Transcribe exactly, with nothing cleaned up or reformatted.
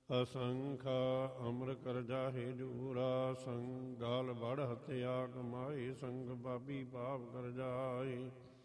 ਅਸੰਖਾ ਅਮਰ ਕਰ ਜਾਹੇ ਜੂਰਾ ਸੰਗ ਗਾਲ ਬੜ ਹਤਿਆ ਕਮਾਏ ਸੰਗ ਬਾਬੀ ਪਾਪ ਕਰ ਜਾਏ।